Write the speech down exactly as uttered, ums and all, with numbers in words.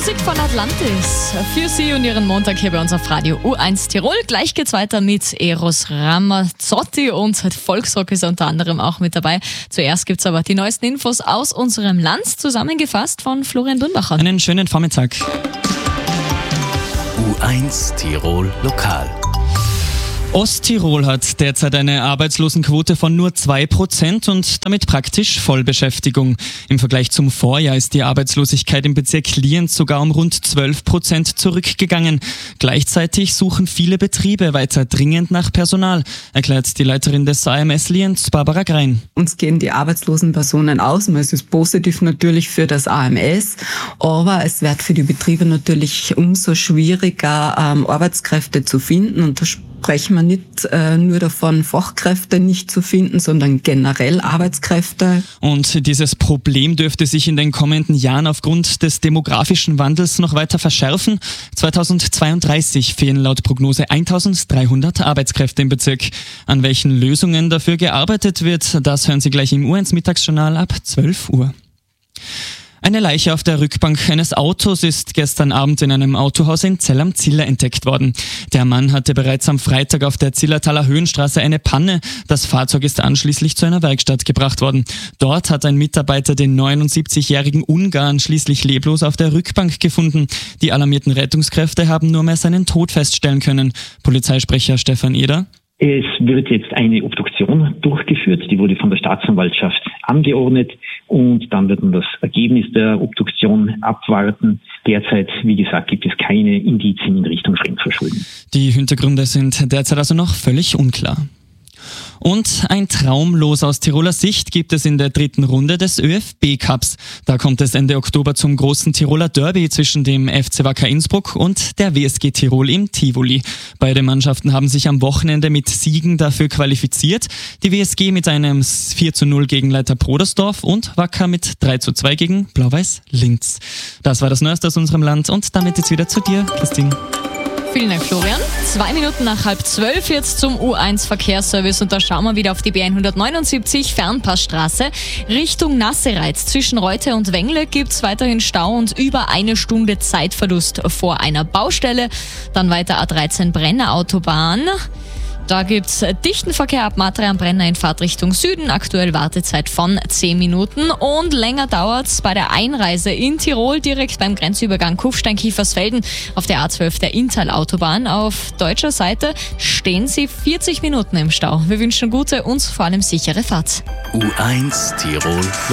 Musik von Atlantis für Sie und Ihren Montag hier bei uns auf Radio U eins Tirol. Gleich geht's weiter mit Eros Ramazzotti und Volksrock ist unter anderem auch mit dabei. Zuerst gibt's aber die neuesten Infos aus unserem Land, zusammengefasst von Florian Dunbacher. Einen schönen Vormittag. U eins Tirol Lokal. Osttirol hat derzeit eine Arbeitslosenquote von nur zwei Prozent und damit praktisch Vollbeschäftigung. Im Vergleich zum Vorjahr ist die Arbeitslosigkeit im Bezirk Lienz sogar um rund zwölf Prozent zurückgegangen. Gleichzeitig suchen viele Betriebe weiter dringend nach Personal, erklärt die Leiterin des A M S Lienz, Barbara Grein. Uns gehen die arbeitslosen Personen aus. Es ist positiv natürlich für das A M S, aber es wird für die Betriebe natürlich umso schwieriger, ähm, Arbeitskräfte zu finden. Und da sprechen wir nicht äh, nur davon, Fachkräfte nicht zu finden, sondern generell Arbeitskräfte. Und dieses Problem dürfte sich in den kommenden Jahren aufgrund des demografischen Wandels noch weiter verschärfen. zweitausendzweiunddreißig fehlen laut Prognose eintausenddreihundert Arbeitskräfte im Bezirk. An welchen Lösungen dafür gearbeitet wird, das hören Sie gleich im U eins Mittagsjournal ab zwölf Uhr. Eine Leiche auf der Rückbank eines Autos ist gestern Abend in einem Autohaus in Zell am Ziller entdeckt worden. Der Mann hatte bereits am Freitag auf der Zillertaler Höhenstraße eine Panne. Das Fahrzeug ist anschließend zu einer Werkstatt gebracht worden. Dort hat ein Mitarbeiter den neunundsiebzigjährigen Ungarn schließlich leblos auf der Rückbank gefunden. Die alarmierten Rettungskräfte haben nur mehr seinen Tod feststellen können. Polizeisprecher Stefan Eder. Es wird jetzt eine Obduktion durchgeführt, die wurde von der Staatsanwaltschaft angeordnet und dann wird man das Ergebnis der Obduktion abwarten. Derzeit, wie gesagt, gibt es keine Indizien in Richtung Fremdverschulden. Die Hintergründe sind derzeit also noch völlig unklar. Und ein Traumlos aus Tiroler Sicht gibt es in der dritten Runde des ÖFB-Cups. Da kommt es Ende Oktober zum großen Tiroler Derby zwischen dem F C Wacker Innsbruck und der W S G Tirol im Tivoli. Beide Mannschaften haben sich am Wochenende mit Siegen dafür qualifiziert. Die W S G mit einem vier zu null gegen Leiter Brodersdorf und Wacker mit drei zu zwei gegen Blau-Weiß Linz. Das war das Neueste aus unserem Land und damit jetzt wieder zu dir, Christine. Vielen Dank, Florian. Zwei Minuten nach halb zwölf jetzt zum U eins Verkehrsservice und da schauen wir wieder auf die B hundertneunundsiebzig Fernpassstraße. Richtung Nassereiz zwischen Reute und Wengle gibt's weiterhin Stau und über eine Stunde Zeitverlust vor einer Baustelle. Dann weiter A dreizehn Brenner Autobahn. Da gibt's dichten Verkehr ab Matre am Brenner in Fahrtrichtung Süden. Aktuell Wartezeit von zehn Minuten und länger dauert's bei der Einreise in Tirol direkt beim Grenzübergang Kufstein-Kiefersfelden auf der A zwölf der Inntal-Autobahn. Auf deutscher Seite stehen Sie vierzig Minuten im Stau. Wir wünschen gute und vor allem sichere Fahrt. U eins Tirol